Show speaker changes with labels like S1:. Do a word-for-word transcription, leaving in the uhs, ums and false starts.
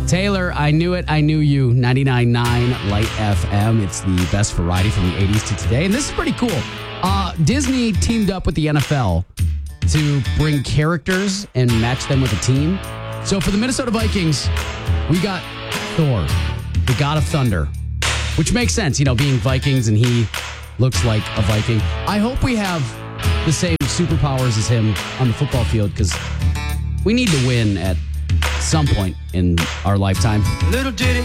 S1: Taylor, I Knew It, I Knew You, ninety-nine point nine Light F M. It's the best variety from the eighties to today. And this is pretty cool. Uh, Disney teamed up with the N F L to bring characters and match them with a team. So for the Minnesota Vikings, we got Thor, the God of Thunder, which makes sense, you know, being Vikings and he looks like a Viking. I hope we have the same superpowers as him on the football field because we need to win at some point in our lifetime.
S2: Little did